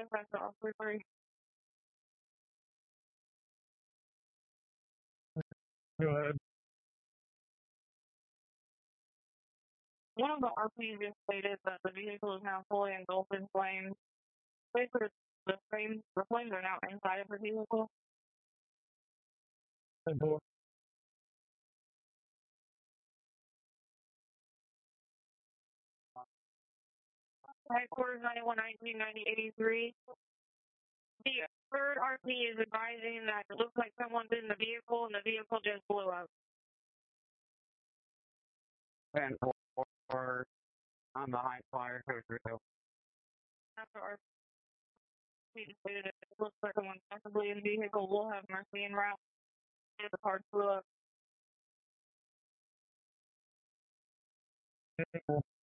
That's Officer 3. Go ahead. One of the RPs just stated that the vehicle is now fully engulfed in flames. Basically, the flames are now inside of the vehicle. Headquarters 9119 9083. The third RP is advising that it looks like someone's in the vehicle and the vehicle just blew up. And for on the high flyer code 30. After RP stated it looks like someone possibly in the vehicle will have mercy en route. The car blew up.